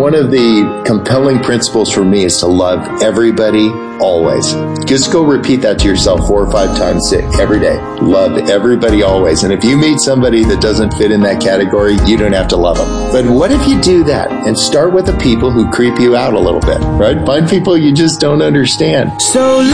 one of the compelling principles for me is to love everybody always. Just go repeat that to yourself 4 or 5 times every day. Love everybody always. And if you meet somebody that doesn't fit in that category, you don't have to love them. But what if you do that and start with the people who creep you out a little bit, right? Find people you just don't understand. So